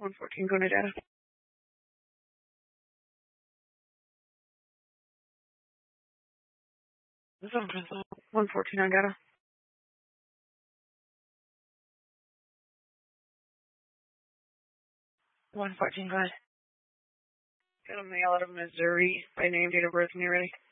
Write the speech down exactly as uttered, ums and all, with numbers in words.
one fourteen, go to data. This is Principal. one fourteen on data. one fourteen, go ahead. Got a mail out of Missouri by name, date of birth, when you're ready.